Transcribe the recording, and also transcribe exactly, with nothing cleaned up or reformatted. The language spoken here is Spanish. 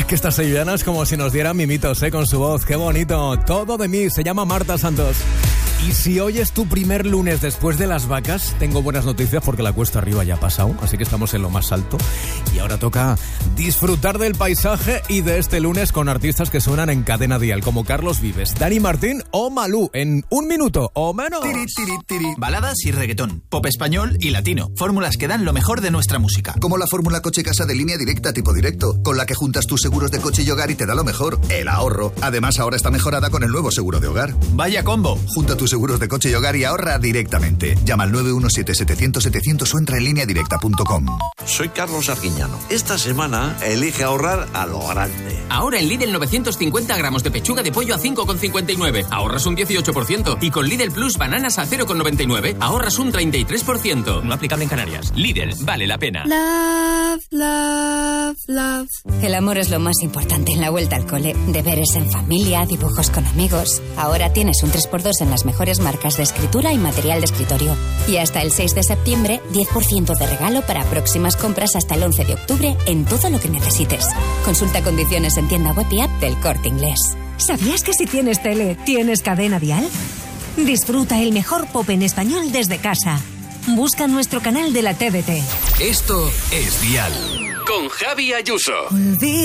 es que estas sevillanas como si nos dieran mimitos, ¿eh? Con su voz, qué bonito. Todo de mí, se llama Marta Santos. Y si hoy es tu primer lunes después de las vacas, tengo buenas noticias porque la cuesta arriba ya ha pasado, así que estamos en lo más alto. Y ahora toca disfrutar del paisaje y de este lunes con artistas que suenan en Cadena Dial, como Carlos Vives, Dani Martín o Malú, en un minuto o menos. Tiri, tiri, tiri. Baladas y reggaetón, pop español y latino. Fórmulas que dan lo mejor de nuestra música. Como la fórmula coche-casa de Línea Directa tipo directo, con la que juntas tus seguros de coche y hogar y te da lo mejor, el ahorro. Además, ahora está mejorada con el nuevo seguro de hogar. ¡Vaya combo! Junta tus seguros de coche y hogar y ahorra directamente. Llama al nueve uno siete, setecientos, setecientos o entra en línea directa punto com. Soy Carlos Arguiñano. Esta semana elige ahorrar a lo grande. Ahora en Lidl novecientos cincuenta gramos de pechuga de pollo a cinco con cincuenta y nueve. Ahorras un dieciocho por ciento. Y con Lidl Plus bananas a cero con noventa y nueve. Ahorras un treinta y tres por ciento. No aplicable en Canarias. Lidl, vale la pena. Love, love, love. El amor es lo más importante en la vuelta al cole. Deberes en familia, dibujos con amigos. Ahora tienes un tres por dos en las mejores marcas de escritura y material de escritorio. Y hasta el seis de septiembre, diez por ciento de regalo para próximas compras hasta el once de octubre en todo lo que necesites. Consulta condiciones en tienda web y app del Corte Inglés. ¿Sabías que si tienes tele, tienes Cadena Dial? Disfruta el mejor pop en español desde casa. Busca nuestro canal de la T V T. Esto es Dial. Con Javi Ayuso.